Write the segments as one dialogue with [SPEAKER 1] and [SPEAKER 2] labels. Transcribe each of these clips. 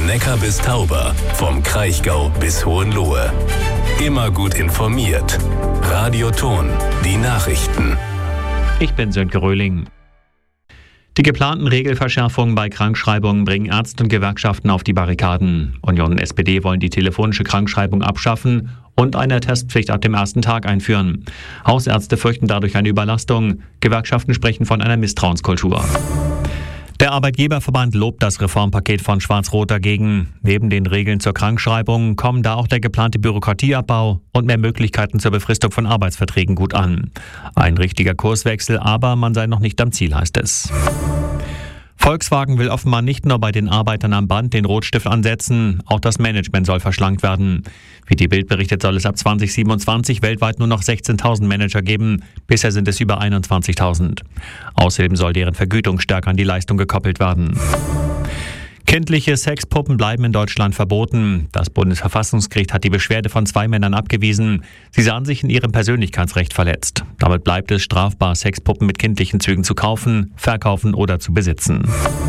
[SPEAKER 1] Neckar bis Tauber, vom Kraichgau bis Hohenlohe. Immer gut informiert. Radio Thon, die Nachrichten.
[SPEAKER 2] Ich bin Sönke Röhling. Die geplanten Regelverschärfungen bei Krankschreibungen bringen Ärzte und Gewerkschaften auf die Barrikaden. Union und SPD wollen die telefonische Krankschreibung abschaffen und eine Testpflicht ab dem ersten Tag einführen. Hausärzte fürchten dadurch eine Überlastung. Gewerkschaften sprechen von einer Misstrauenskultur. Der Arbeitgeberverband lobt das Reformpaket von Schwarz-Rot dagegen. Neben den Regeln zur Krankschreibung kommen da auch der geplante Bürokratieabbau und mehr Möglichkeiten zur Befristung von Arbeitsverträgen gut an. Ein richtiger Kurswechsel, aber man sei noch nicht am Ziel, heißt es. Volkswagen will offenbar nicht nur bei den Arbeitern am Band den Rotstift ansetzen, auch das Management soll verschlankt werden. Wie die Bild berichtet, soll es ab 2027 weltweit nur noch 16.000 Manager geben, bisher sind es über 21.000. Außerdem soll deren Vergütung stärker an die Leistung gekoppelt werden. Kindliche Sexpuppen bleiben in Deutschland verboten. Das Bundesverfassungsgericht hat die Beschwerde von 2 Männern abgewiesen. Sie sahen sich in ihrem Persönlichkeitsrecht verletzt. Damit bleibt es strafbar, Sexpuppen mit kindlichen Zügen zu kaufen, verkaufen oder zu besitzen.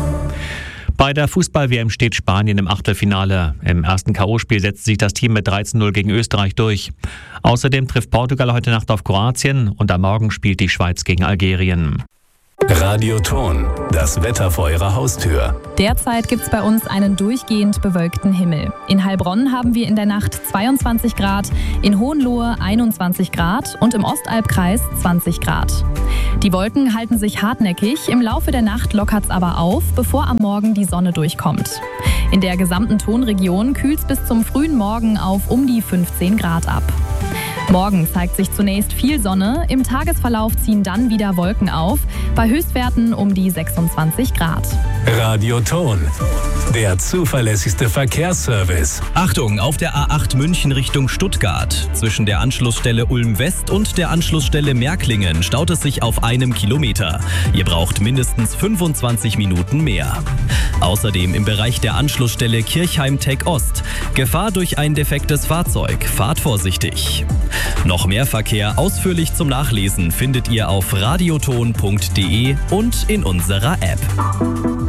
[SPEAKER 2] Bei der Fußball-WM steht Spanien im Achtelfinale. Im ersten K.O.-Spiel setzt sich das Team mit 13:0 gegen Österreich durch. Außerdem trifft Portugal heute Nacht auf Kroatien und am Morgen spielt die Schweiz gegen Algerien.
[SPEAKER 1] Radio Thon, das Wetter vor Ihrer Haustür.
[SPEAKER 3] Derzeit gibt es bei uns einen durchgehend bewölkten Himmel. In Heilbronn haben wir in der Nacht 22 Grad, in Hohenlohe 21 Grad und im Ostalbkreis 20 Grad. Die Wolken halten sich hartnäckig, im Laufe der Nacht lockert es aber auf, bevor am Morgen die Sonne durchkommt. In der gesamten Thonregion kühlt es bis zum frühen Morgen auf um die 15 Grad ab. Morgen zeigt sich zunächst viel Sonne, im Tagesverlauf ziehen dann wieder Wolken auf, bei Höchstwerten um die 26 Grad.
[SPEAKER 1] Radio Thon, der zuverlässigste Verkehrsservice.
[SPEAKER 4] Achtung, auf der A8 München Richtung Stuttgart. Zwischen der Anschlussstelle Ulm West und der Anschlussstelle Märklingen staut es sich auf 1 Kilometer. Ihr braucht mindestens 25 Minuten mehr. Außerdem im Bereich der Anschlussstelle Kirchheim-Tech Ost. Gefahr durch ein defektes Fahrzeug. Fahrt vorsichtig. Noch mehr Verkehr ausführlich zum Nachlesen findet ihr auf radiothon.de und in unserer App.